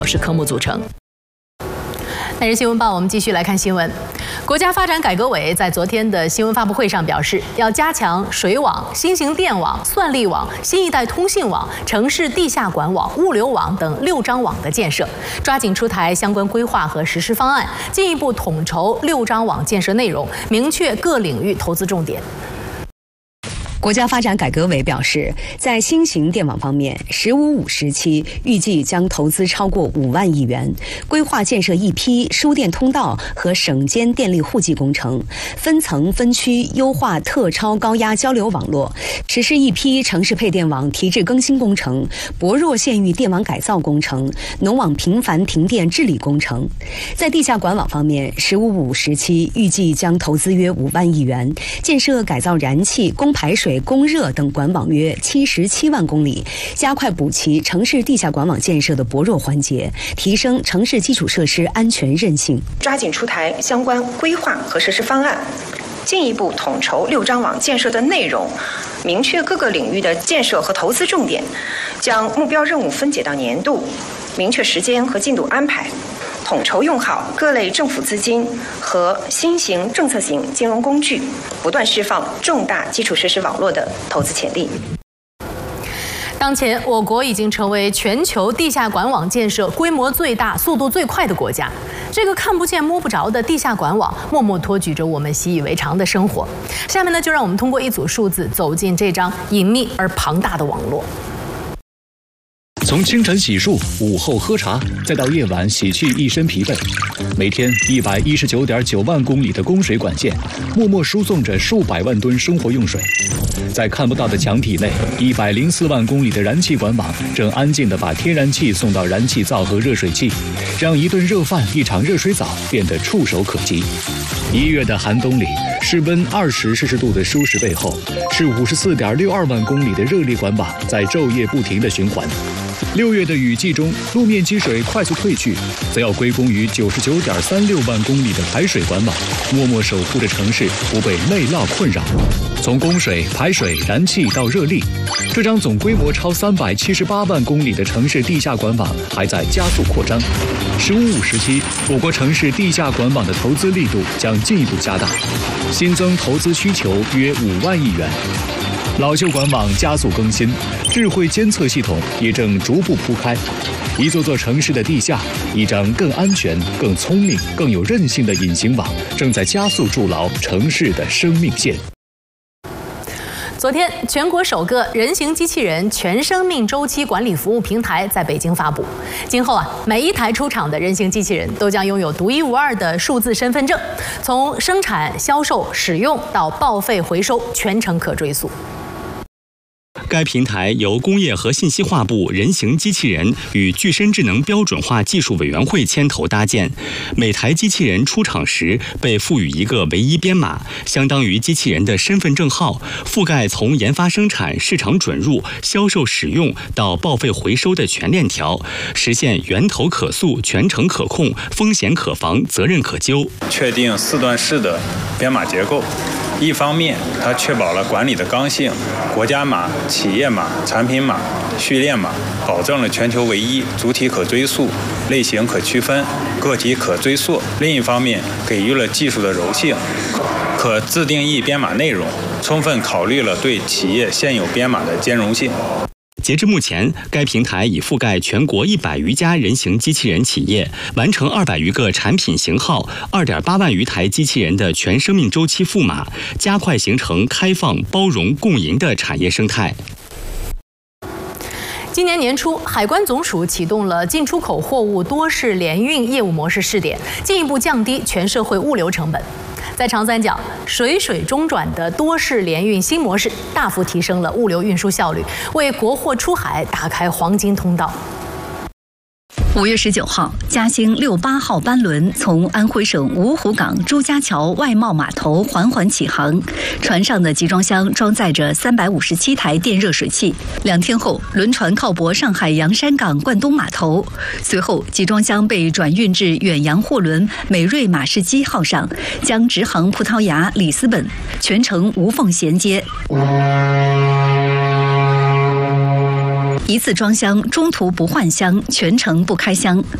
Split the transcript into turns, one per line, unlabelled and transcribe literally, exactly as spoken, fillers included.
是科目组成。每日新闻报，我们继续来看新闻。国家发展改革委在昨天的新闻发布会上表示，要加强水网、新型电网、算力网、新一代通信网、城市地下管网、物流网等六张网的建设，抓紧出台相关规划和实施方案，进一步统筹六张网建设内容，明确各领域投资重点。
国家发展改革委表示，在新型电网方面，“十五五”时期预计将投资超过五万亿元，规划建设一批输电通道和省间电力户籍工程，分层分区优化特超高压交流网络，实施一批城市配电网提质更新工程、薄弱县域电网改造工程、农网频繁停电治理工程。在地下管网方面，“十五五”时期预计将投资约五万亿元，建设改造燃气、供排水、供热等管网约七十七万公里，加快补齐城市地下管网建设的薄弱环节，提升城市基础设施安全韧性。
抓紧出台相关规划和实施方案，进一步统筹六张网建设的内容，明确各个领域的建设和投资重点，将目标任务分解到年度，明确时间和进度安排，统筹用好各类政府资金和新型政策型金融工具，不断释放重大基础设施网络的投资潜力。
当前，我国已经成为全球地下管网建设规模最大、速度最快的国家。这个看不见摸不着的地下管网，默默托举着我们习以为常的生活。下面呢，就让我们通过一组数字，走进这张隐秘而庞大的网络。
从清晨洗漱、午后喝茶，再到夜晚洗去一身疲惫，每天一百一十九点九万公里的供水管线，默默输送着数百万吨生活用水。在看不到的墙体内，一百零四万公里的燃气管网正安静地把天然气送到燃气灶和热水器，让一顿热饭、一场热水澡变得触手可及。一月的寒冬里，室温二十摄氏度的舒适背后，是五十四点六二万公里的热力管网在昼夜不停的循环。六月的雨季中，路面积水快速退去，则要归功于九十九点三六万公里的排水管网，默默守护着城市不被内涝困扰。从供水、排水、燃气到热力，这张总规模超三百七十八万公里的城市地下管网还在加速扩张。十五五时期，我国城市地下管网的投资力度将进一步加大，新增投资需求约五万亿元。老旧管网加速更新，智慧监测系统也正逐步铺开。一座座城市的地下，一张更安全、更聪明、更有韧性的隐形网，正在加速筑牢城市的生命线。
昨天，全国首个人形机器人全生命周期管理服务平台在北京发布。今后啊，每一台出厂的人形机器人都将拥有独一无二的数字身份证，从生产、销售、使用到报废回收，全程可追溯。
该平台由工业和信息化部人形机器人与具身智能标准化技术委员会牵头搭建。每台机器人出厂时被赋予一个唯一编码，相当于机器人的身份证号，覆盖从研发生产、市场准入、销售使用到报废回收的全链条，实现源头可溯、全程可控、风险可防、责任可究。
确定四段式的编码结构。一方面，它确保了管理的刚性，国家码、企业码、产品码、序列码，保证了全球唯一、主体可追溯、类型可区分、个体可追溯。另一方面，给予了技术的柔性，可自定义编码内容，充分考虑了对企业现有编码的兼容性。
截至目前，该平台已覆盖全国一百余家人形机器人企业，完成二百余个产品型号，二点八万余台机器人的全生命周期赋码，加快形成开放、包容、共赢的产业生态。
今年年初，海关总署启动了进出口货物多式联运业务模式试点，进一步降低全社会物流成本。在长三角，水水中转的多式联运新模式大幅提升了物流运输效率，为国货出海打开黄金通道。
五月十九号，嘉兴六八号班轮从安徽省芜湖港朱家桥外贸码头缓缓起航，船上的集装箱装载着三百五十七台电热水器。两天后，轮船靠泊上海洋山港冠东码头，随后集装箱被转运至远洋货轮美瑞马士基号上，将直航葡萄牙里斯本，全程无缝衔接。
一次装箱，中途不换箱，全程不开箱。